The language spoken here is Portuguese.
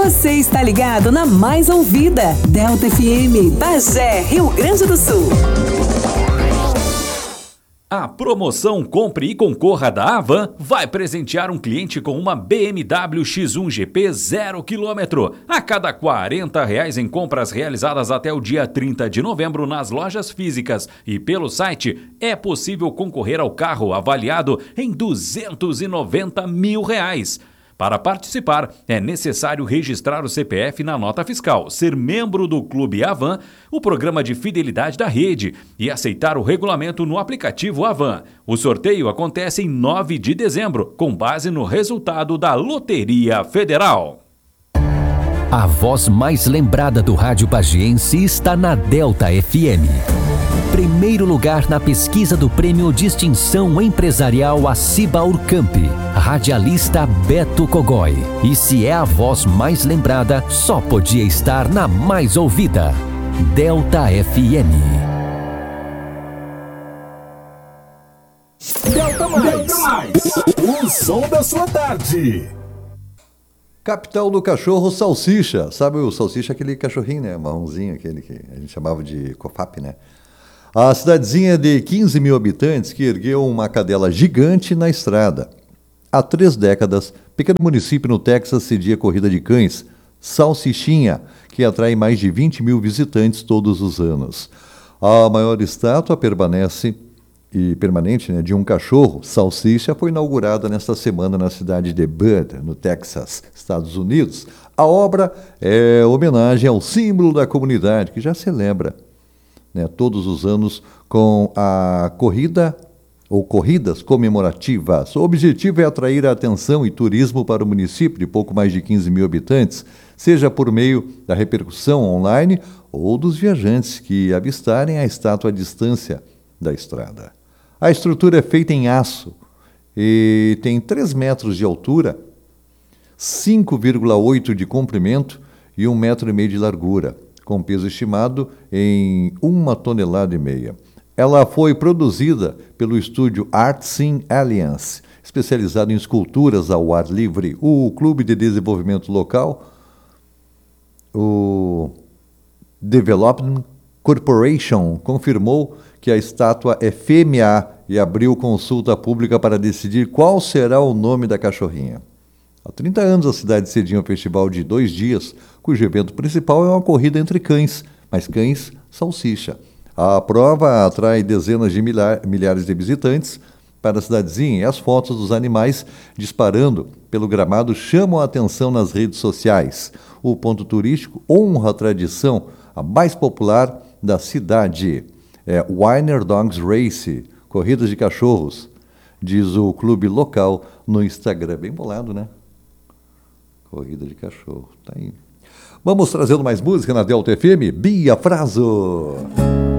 Você está ligado na mais ouvida, Delta FM, Bagé, Rio Grande do Sul. A promoção Compre e Concorra da Avan vai presentear um cliente com uma BMW X1 GP 0 km. A cada R$40 em compras realizadas até o dia 30 de novembro nas lojas físicas e pelo site, é possível concorrer ao carro avaliado em R$290 mil. Para participar, é necessário registrar o CPF na nota fiscal, ser membro do Clube Avan, o programa de fidelidade da rede e aceitar o regulamento no aplicativo Avan. O sorteio acontece em 9 de dezembro, com base no resultado da Loteria Federal. A voz mais lembrada do rádio bagiense está na Delta FM. Primeiro lugar na pesquisa do Prêmio Distinção Empresarial Aciba Urcamp, radialista Beto Cogói. E se é a voz mais lembrada, só podia estar na mais ouvida. Delta FM. Delta Mais. O som da sua tarde. Capital do cachorro, Salsicha. Sabe o Salsicha, aquele cachorrinho, né? Marronzinho, aquele que a gente chamava de COFAP, né? A cidadezinha de 15 mil habitantes que ergueu uma cadela gigante na estrada. Há 3 décadas, pequeno município no Texas cedia corrida de cães, Salsichinha, que atrai mais de 20 mil visitantes todos os anos. A maior estátua permanente, né, de um cachorro, Salsicha, foi inaugurada nesta semana na cidade de Bud, no Texas, Estados Unidos. A obra é homenagem ao símbolo da comunidade, que já celebra, né, todos os anos com a corrida ou corridas comemorativas. O objetivo é atrair a atenção e turismo para o município de pouco mais de 15 mil habitantes, seja por meio da repercussão online ou dos viajantes que avistarem a estátua à distância da estrada. A estrutura é feita em aço e tem 3 metros de altura, 5,8 de comprimento e 1,5 metro de largura, com peso estimado em 1,5 toneladas. Ela foi produzida pelo estúdio Artsyn Alliance, especializado em esculturas ao ar livre. O Clube de Desenvolvimento Local, o Development Corporation, confirmou que a estátua é fêmea e abriu consulta pública para decidir qual será o nome da cachorrinha. Há 30 anos a cidade cedia um festival de 2 dias, cujo evento principal é uma corrida entre cães, mas cães salsicha. A prova atrai dezenas de milhares de visitantes para a cidadezinha e as fotos dos animais disparando pelo gramado chamam a atenção nas redes sociais. O ponto turístico honra a tradição, a mais popular da cidade. É Wiener Dogs Race, corridas de cachorros, diz o clube local no Instagram. Bem bolado, né? Corrida de cachorro, tá aí. Vamos trazendo mais música na Delta FM. Bia Fraso.